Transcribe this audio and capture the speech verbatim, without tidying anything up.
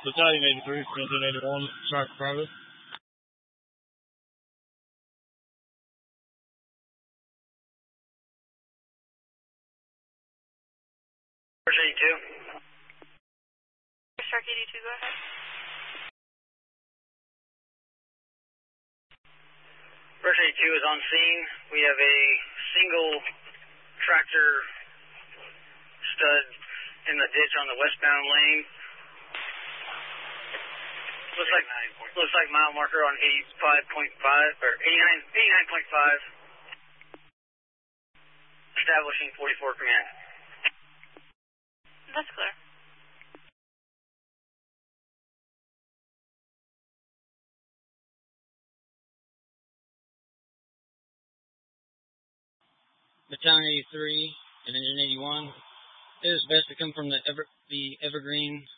Battalion eighty-three, nineteen eighty-one, Shark Private. Shark eighty-two. Shark eighty-two, go ahead. Shark eighty-two is on scene. We have a single tractor stud in the ditch on the westbound lane. Looks like looks like mile marker on eighty-five point five or eighty-nine eighty-nine point five. Establishing forty-four command. That's clear. Battalion eighty-three and Engine eighty-one. It is best to come from the Ever the Evergreen